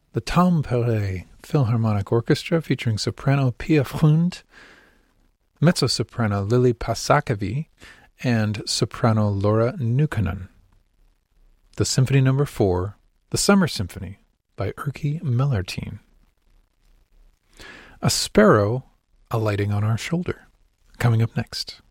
the Tampere Philharmonic Orchestra featuring soprano Pia Frund, mezzo-soprano Lili Pasakevi, and soprano Laura Nukanen. The Symphony No. 4, The Summer Symphony, by Erkki Mellertin. A Sparrow Alighting on Our Shoulder, coming up next.